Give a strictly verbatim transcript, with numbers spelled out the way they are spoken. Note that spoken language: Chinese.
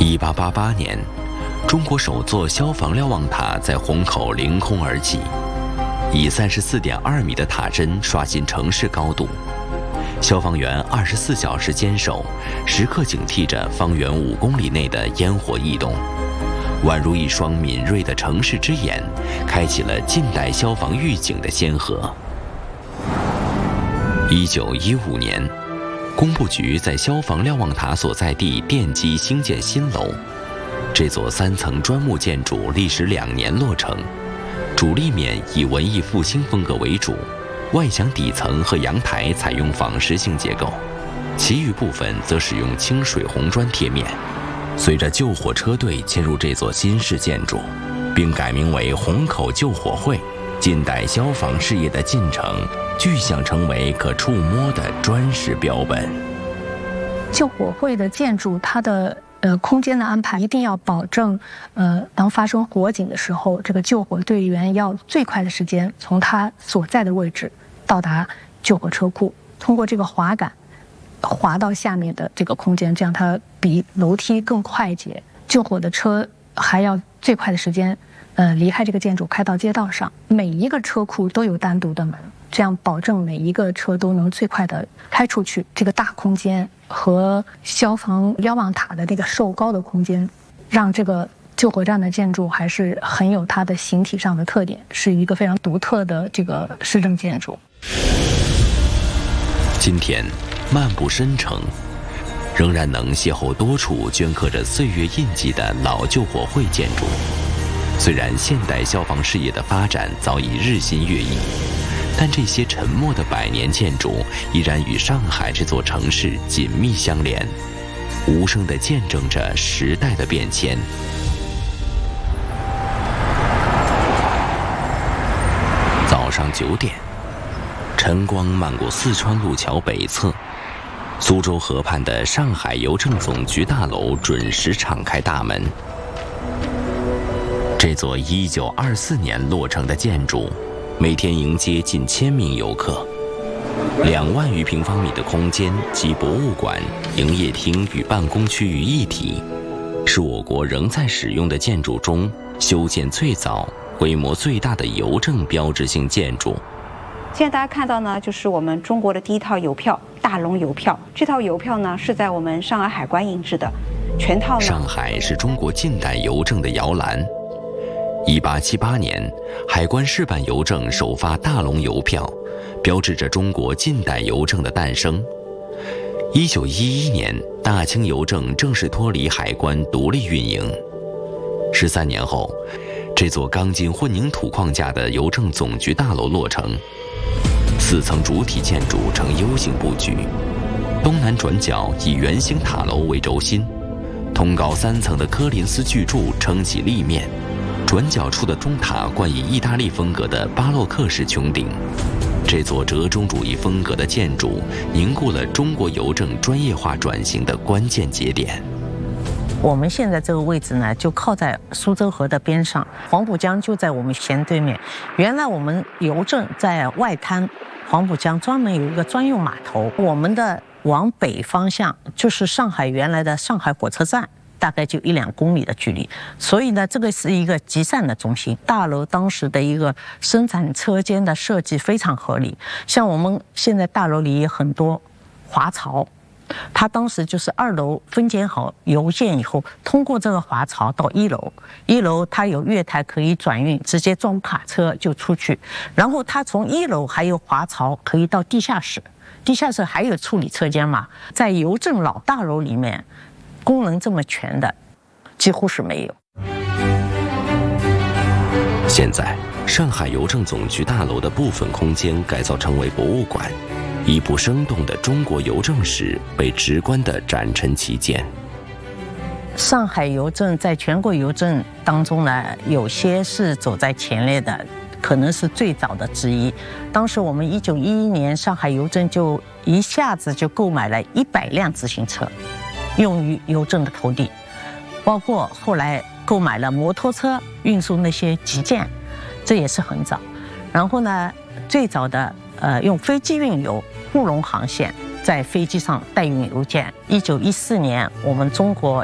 一八八八年，中国首座消防瞭望塔在虹口凌空而起，以三十四点二米的塔身刷新城市高度。消防员二十四小时坚守，时刻警惕着方圆五公里内的烟火异动，宛如一双敏锐的城市之眼，开启了近代消防预警的先河。一九一五年，工部局在消防瞭望塔所在地奠基兴建新楼。这座三层砖木建筑历时两年落成，主立面以文艺复兴风格为主，外墙底层和阳台采用仿实性结构，其余部分则使用清水红砖贴面。随着救火车队迁入这座新式建筑，并改名为虹口救火会，近代消防事业的进程具象成为可触摸的砖石标本。 救火会的建筑，它的呃空间的安排一定要保证，呃，当发生火警的时候，这个救火队员要最快的时间从他所在的位置到达救火车库，通过这个滑杆滑到下面的这个空间，这样它比楼梯更快捷。救火的车还要最快的时间，呃，离开这个建筑，开到街道上。每一个车库都有单独的门，这样保证每一个车都能最快的开出去。这个大空间和消防瞭望塔的那个瘦高的空间，让这个救火站的建筑还是很有它的形体上的特点，是一个非常独特的这个市政建筑。 今天漫步深城，仍然能邂逅多处镌刻着岁月印记的老救火会建筑。虽然现代消防事业的发展早已日新月异，但这些沉默的百年建筑依然与上海这座城市紧密相连，无声地见证着时代的变迁。早上九点，晨光漫过四川路桥北侧，苏州河畔的上海邮政总局大楼准时敞开大门。这座一九二四年落成的建筑，每天迎接近千名游客。两万余平方米的空间集博物馆、营业厅与办公区于一体，是我国仍在使用的建筑中修建最早、规模最大的邮政标志性建筑。 现在大家看到呢，就是我们中国的第一套邮票——大龙邮票。这套邮票呢，是在我们上海海关印制的，全套呢。 上海是中国近代邮政的摇篮。一八七八年，海关试办邮政首发大龙邮票，标志着中国近代邮政的诞生。一九一一年，大清邮政正式脱离海关独立运营。十三年后，这座钢筋混凝土框架的邮政总局大楼落成，四层主体建筑呈 U 型布局，东南转角以圆形塔楼为轴心，通高三层的柯林斯巨柱撑起立面。转角处的中塔冠以意大利风格的巴洛克式穹顶，这座折中主义风格的建筑凝固了中国邮政专业化转型的关键节点。 我们现在这个位置呢，就靠在苏州河的边上，黄浦江就在我们斜对面。原来我们邮政在外滩黄浦江专门有一个专用码头，我们的往北方向就是上海原来的上海火车站。大概就一两公里的距离，所以呢，这个是一个集散的中心。大楼当时的一个生产车间的设计非常合理，像我们现在大楼里有很多滑槽，它当时就是二楼分拣好邮件以后，通过这个滑槽到一楼，一楼它有月台可以转运，直接装卡车就出去，然后它从一楼还有滑槽可以到地下室，地下室还有处理车间嘛，在邮政老大楼里面。功能这么全的，几乎是没有。 现在，上海邮政总局大楼的部分空间改造成为博物馆，一部生动的中国邮政史被直观地展陈其间。 上海邮政在全国邮政当中呢，有些是走在前列的，可能是最早的之一。当时我们一九一一年，上海邮政就一下子就购买了一百辆自行车。用于邮政的投递，包括后来购买了摩托车运输那些急件，这也是很早。然后呢，最早的呃用飞机运邮沪蓉航线，在飞机上代运邮件。一九一四年，我们中国